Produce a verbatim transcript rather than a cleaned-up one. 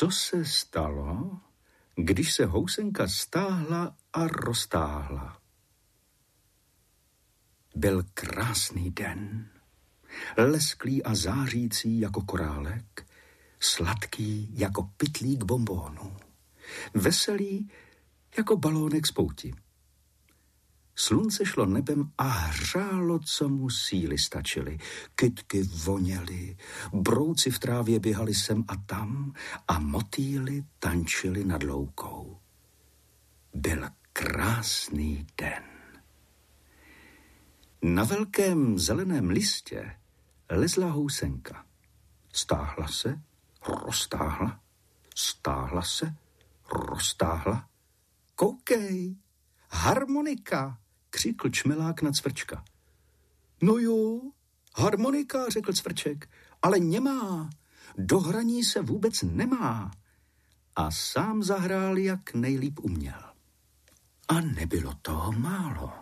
Co se stalo, když se housenka stáhla a roztáhla? Byl krásný den, lesklý a zářící jako korálek, sladký jako pytlík bonbónů, veselý jako balónek z pouti. Slunce šlo nebem a hřálo, co mu síly stačily. Kytky voněly, brouci v trávě běhali sem a tam a motýly tančily nad loukou. Byl krásný den. Na velkém zeleném listě lezla housenka. Stáhla se, roztáhla, stáhla se, roztáhla. Koukej, harmonika, křikl čmelák na cvrčka. No jo, harmonika, řekl cvrček, ale nemá, do hraní se vůbec nemá. A sám zahrál, jak nejlíp uměl. A nebylo toho málo.